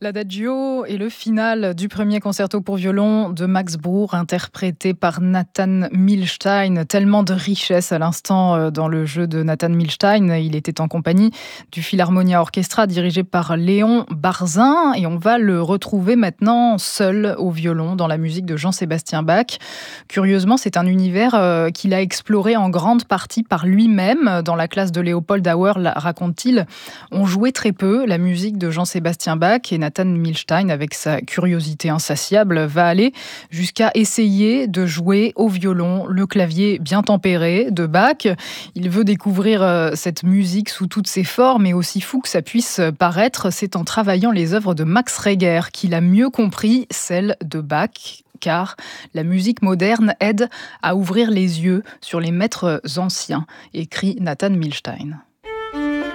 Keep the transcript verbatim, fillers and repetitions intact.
L'Adagio est le final du premier concerto pour violon de Max Bruch, interprété par Nathan Milstein. Tellement de richesse à l'instant dans le jeu de Nathan Milstein. Il était en compagnie du Philharmonia Orchestra dirigé par Léon Barzin. Et on va le retrouver maintenant seul au violon dans la musique de Jean-Sébastien Bach. Curieusement, c'est un univers qu'il a exploré en grande partie par lui-même. Dans la classe de Léopold Auer, raconte-t-il, on jouait très peu la musique de Jean-Sébastien Bach et Nathan Milstein, avec sa curiosité insatiable, va aller jusqu'à essayer de jouer au violon le clavier bien tempéré de Bach. Il veut découvrir cette musique sous toutes ses formes, et aussi fou que ça puisse paraître, c'est en travaillant les œuvres de Max Reger qu'il a mieux compris celles de Bach. Car la musique moderne aide à ouvrir les yeux sur les maîtres anciens, écrit Nathan Milstein.